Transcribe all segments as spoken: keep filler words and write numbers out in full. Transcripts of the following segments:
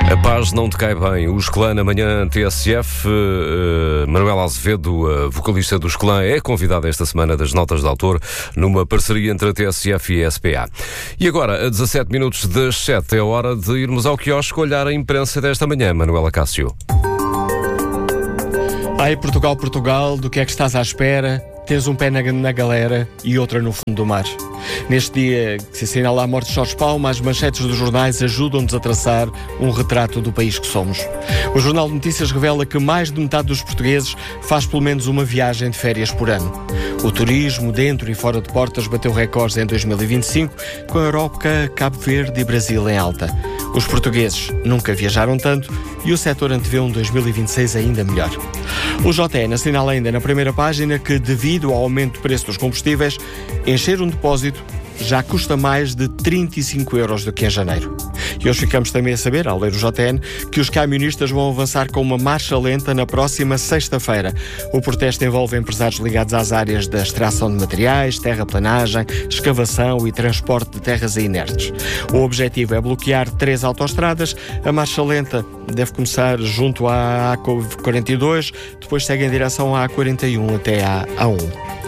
A paz não te cai bem. Os Clã na manhã T S F. Uh, Manuel Azevedo, uh, vocalista dos Clã, é convidado esta semana das Notas de Autor numa parceria entre a T S F e a S P A. E agora, a dezassete minutos das sete, é hora de irmos ao quiosque olhar a imprensa desta manhã. Manuela Cássio. Ai, Portugal, Portugal, do que é que estás à espera? Tens um pé na, na galera e outra no fundo do mar. Neste dia que se assinala a morte de Jorge Palma, as manchetes dos jornais ajudam-nos a traçar um retrato do país que somos. O Jornal de Notícias revela que mais de metade dos portugueses faz pelo menos uma viagem de férias por ano. O turismo dentro e fora de portas bateu recordes em dois mil e vinte e cinco, com a Europa, Cabo Verde e Brasil em alta. Os portugueses nunca viajaram tanto e o setor antevê um dois mil e vinte e seis ainda melhor. O J N assinala ainda na primeira página que, devido ao aumento do preço dos combustíveis, encher um depósito já custa mais de trinta e cinco euros do que em janeiro. E hoje ficamos também a saber, ao ler o J N, que os camionistas vão avançar com uma marcha lenta na próxima sexta-feira. O protesto envolve empresários ligados às áreas da extração de materiais, terraplanagem, escavação e transporte de terras a inertes. O objetivo é bloquear três autoestradas. A marcha lenta deve começar junto à A quarenta e dois, depois segue em direção à A quarenta e um até à A um.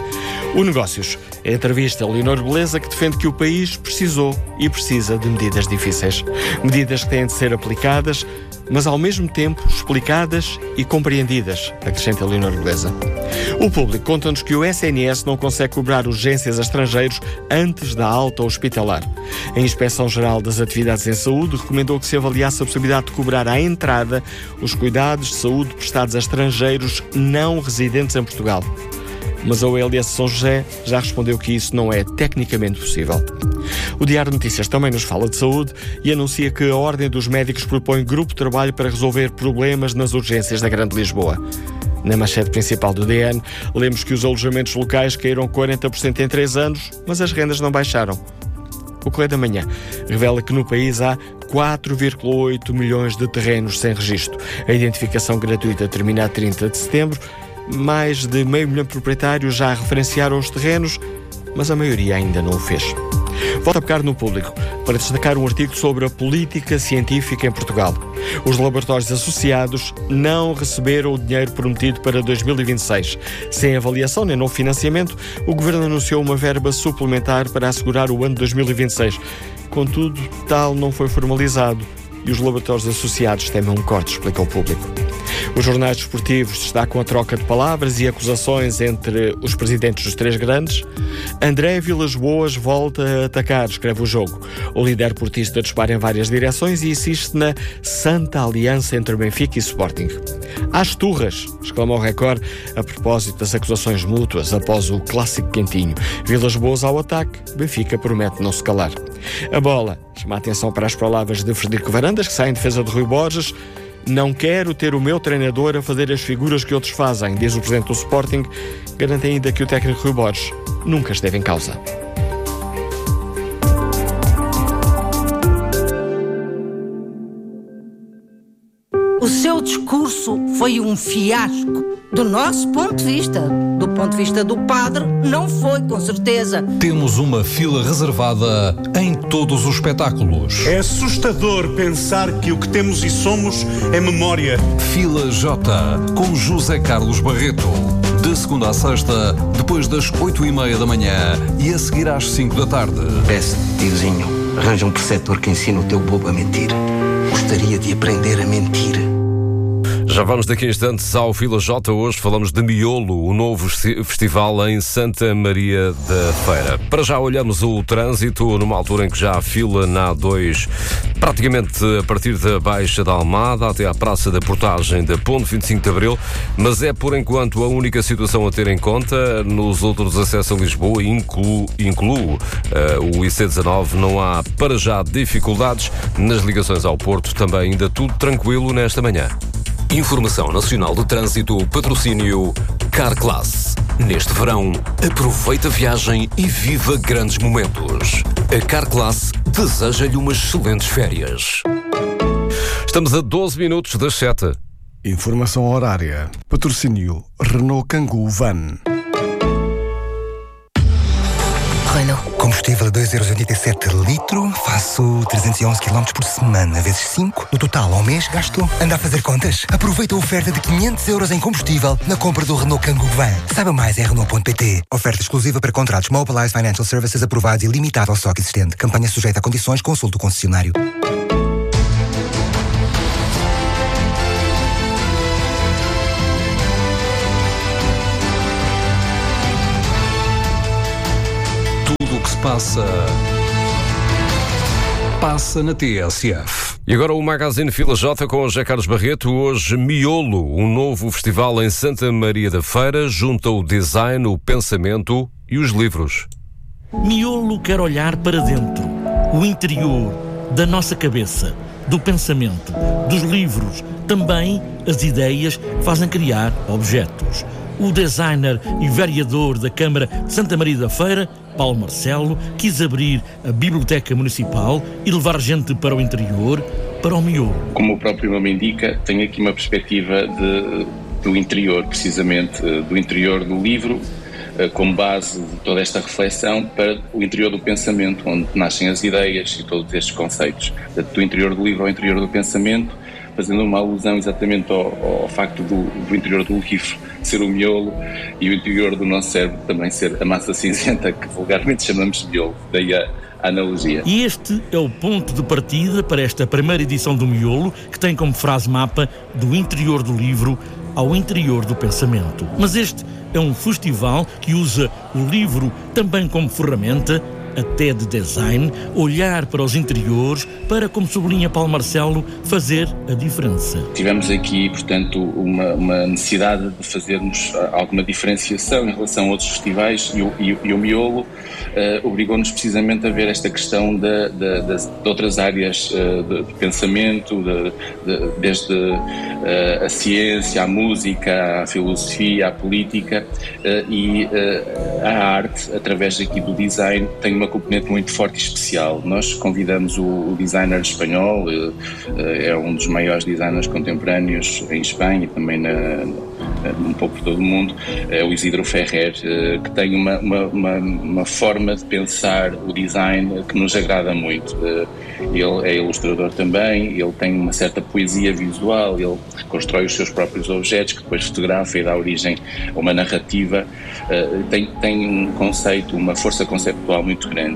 O Negócios. A entrevista a Leonor Beleza, que defende que o país precisou e precisa de medidas difíceis. Medidas que têm de ser aplicadas, mas ao mesmo tempo explicadas e compreendidas, acrescenta Leonor Beleza. O Público conta-nos que o S N S não consegue cobrar urgências a estrangeiros antes da alta hospitalar. A Inspeção-Geral das Atividades em Saúde recomendou que se avaliasse a possibilidade de cobrar à entrada os cuidados de saúde prestados a estrangeiros não residentes em Portugal. Mas a O L S São José já respondeu que isso não é tecnicamente possível. O Diário de Notícias também nos fala de saúde e anuncia que a Ordem dos Médicos propõe grupo de trabalho para resolver problemas nas urgências da Grande Lisboa. Na manchete principal do D N, lemos que os alojamentos locais caíram quarenta por cento em três anos, mas as rendas não baixaram. O Correio da Manhã revela que no país há quatro vírgula oito milhões de terrenos sem registro. A identificação gratuita termina a trinta de setembro. Mais de meio milhão de proprietários já referenciaram os terrenos, mas a maioria ainda não o fez. Volto a pegar no Público para destacar um artigo sobre a política científica em Portugal. Os laboratórios associados não receberam o dinheiro prometido para dois mil e vinte e seis. Sem avaliação nem novo financiamento, o Governo anunciou uma verba suplementar para assegurar o ano dois mil e vinte e seis. Contudo, tal não foi formalizado e os laboratórios associados temem um corte, explica o Público. Os jornais desportivos destacam a troca de palavras e acusações entre os presidentes dos três grandes. André Vilas-Boas volta a atacar, escreve o Jogo. O líder portista dispara em várias direções e insiste na santa aliança entre Benfica e Sporting. Às turras, exclama o Record, a propósito das acusações mútuas após o clássico quentinho. Vilas-Boas ao ataque, Benfica promete não se calar. A Bola chama a atenção para as palavras de Frederico Varandas, que sai em defesa de Rui Borges. Não quero ter o meu treinador a fazer as figuras que outros fazem, diz o presidente do Sporting. Garante ainda que o técnico Rui Borges nunca esteve em causa. O seu discurso foi um fiasco. Do nosso ponto de vista, do ponto de vista do padre, não foi, com certeza. Temos uma fila reservada em todos os espetáculos. É assustador pensar que o que temos e somos é memória. Fila J, com José Carlos Barreto. De segunda à sexta, depois das oito e meia da manhã e a seguir às cinco da tarde. Peço-te, tiozinho, arranja um preceptor que ensine o teu bobo a mentir. Gostaria de aprender a mentir. Já vamos daqui a instantes ao Fila J. Hoje falamos de Miolo, o novo festival em Santa Maria da Feira. Para já olhamos o trânsito, numa altura em que já há fila na A dois, praticamente a partir da Baixa da Almada até à Praça da Portagem da Ponte vinte e cinco de Abril, mas é por enquanto a única situação a ter em conta. Nos outros acessos a Lisboa, incluo, incluo uh, o I C dezanove, não há para já dificuldades. Nas ligações ao Porto também ainda tudo tranquilo nesta manhã. Informação Nacional de Trânsito, patrocínio Carclass. Neste verão, aproveita a viagem e viva grandes momentos. A Carclass deseja-lhe umas excelentes férias. Estamos a doze minutos das sete. Informação horária. Patrocínio Renault Kangoo Van. Renault. Combustível a dois euros e oitenta e sete litro, faço trezentos e onze quilómetros por semana, vezes cinco. No total, ao mês, gasto. Anda a fazer contas? Aproveita a oferta de quinhentos euros em combustível na compra do Renault Kangoo Van. Saiba mais em Renault ponto pt. Oferta exclusiva para contratos Mobilize Financial Services aprovados e limitado ao estoque existente. Campanha sujeita a condições, consulte o concessionário. Tudo o que se passa, passa na T S F. E agora o Magazine Fila J com o José Carlos Barreto. Hoje, Miolo, um novo festival em Santa Maria da Feira, junta o design, o pensamento e os livros. Miolo quer olhar para dentro, o interior da nossa cabeça, do pensamento, dos livros, também as ideias que fazem criar objetos. O designer e vereador da Câmara de Santa Maria da Feira, Paulo Marcelo, quis abrir a Biblioteca Municipal e levar gente para o interior, para o miolo. Como o próprio nome indica, tem aqui uma perspectiva de, do interior, precisamente, do interior do livro, como base de toda esta reflexão, para o interior do pensamento, onde nascem as ideias e todos estes conceitos. Do interior do livro ao interior do pensamento, fazendo uma alusão exatamente ao, ao facto do, do interior do livro ser o miolo e o interior do nosso cérebro também ser a massa cinzenta, que vulgarmente chamamos de miolo. Daí a, a analogia. E este é o ponto de partida para esta primeira edição do Miolo, que tem como frase mapa do interior do livro ao interior do pensamento. Mas este é um festival que usa o livro também como ferramenta, até de design, olhar para os interiores para, como sublinha Paulo Marcelo, fazer a diferença. Tivemos aqui, portanto, uma, uma necessidade de fazermos alguma diferenciação em relação a outros festivais e o, e, e o Miolo uh, obrigou-nos precisamente a ver esta questão de, de, de, de outras áreas uh, de, de pensamento, de, de, desde uh, a ciência, a música, a filosofia, a política uh, e uh, a arte, através aqui do design, tem uma componente muito forte e especial. Nós convidamos o, o designer espanhol, é um dos maiores designers contemporâneos em Espanha e também na, na, um pouco por todo o mundo, é o Isidro Ferrer, que tem uma, uma, uma, uma forma de pensar o design que nos agrada muito. Ele é ilustrador também, ele tem uma certa poesia visual, ele constrói os seus próprios objetos, que depois fotografa e dá origem a uma narrativa. Tem, tem um conceito, uma força conceptual muito grande,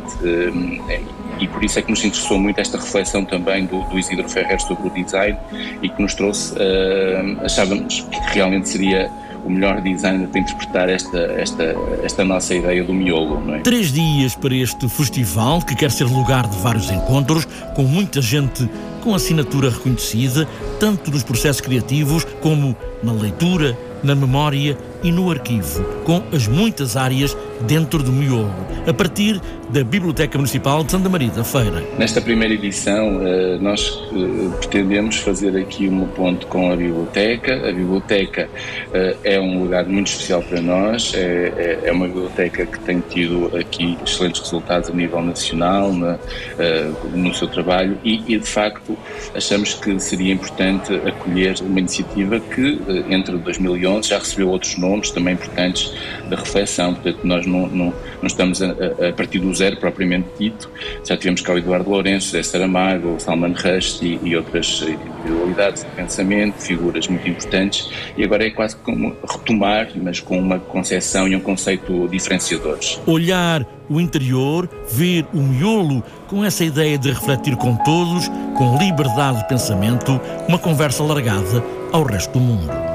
e por isso é que nos interessou muito esta reflexão também do, do Isidro Ferrer sobre o design e que nos trouxe, uh, achávamos que realmente seria o melhor designer para interpretar esta, esta, esta nossa ideia do miolo, não é? Três dias para este festival, que quer ser lugar de vários encontros, com muita gente com assinatura reconhecida, tanto nos processos criativos como na leitura, na memória e no arquivo, com as muitas áreas dentro do miolo, a partir da Biblioteca Municipal de Santa Maria da Feira. Nesta primeira edição, nós pretendemos fazer aqui um ponto com a biblioteca. A biblioteca é um lugar muito especial para nós, é uma biblioteca que tem tido aqui excelentes resultados a nível nacional na, no seu trabalho e, e, de facto, achamos que seria importante acolher uma iniciativa que, entre dois mil e onze, já recebeu outros nomes também importantes da reflexão. Portanto, nós não, não, não estamos a, a partir do zero propriamente dito. Já tivemos cá o Eduardo Lourenço, José Saramago, o Salman Rushdie e outras individualidades de pensamento, figuras muito importantes, e agora é quase como retomar, mas com uma concepção e um conceito diferenciadores. Olhar o interior, ver o miolo, com essa ideia de refletir com todos, com liberdade de pensamento, uma conversa largada ao resto do mundo.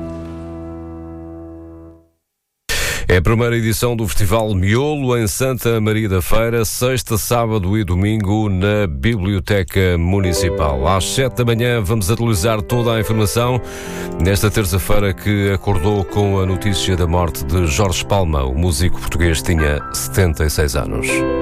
É a primeira edição do Festival Miolo em Santa Maria da Feira, sexta, sábado e domingo na Biblioteca Municipal. Às sete da manhã vamos atualizar toda a informação nesta terça-feira, que acordou com a notícia da morte de Jorge Palma. O músico português tinha setenta e seis anos.